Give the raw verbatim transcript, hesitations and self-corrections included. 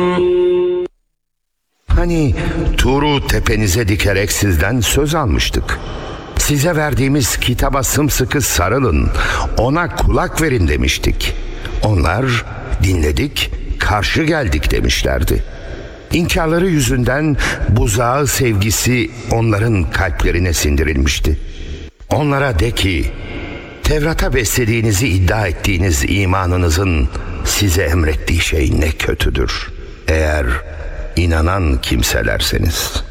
Hani Tur'u tepenize dikerek sizden söz almıştık. Size verdiğimiz kitaba sımsıkı sarılın, ona kulak verin demiştik. Onlar dinledik, karşı geldik demişlerdi. İnkarları yüzünden buzağı sevgisi onların kalplerine sindirilmişti. Onlara de ki, Tevrat'a beslediğinizi iddia ettiğiniz imanınızın size emrettiği şey ne kötüdür, eğer inanan kimselerseniz.